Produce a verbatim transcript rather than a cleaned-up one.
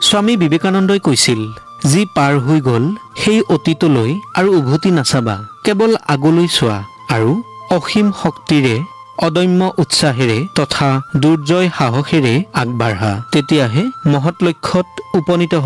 স্বামী বিবেকানন্দই কৈছিল, যি পাৰ হৈ গ'ল সেই অতীতলৈ আৰু উভতি নাচাবা, কেৱল আগলৈ চোৱা আৰু অসীম শক্তিৰে অদম্য উৎসাহেৰে তথা দুৰ্জয় সাহসেৰে আগবাঢ়া। তেতিয়াহে মহৎ লক্ষ্যত উপনীত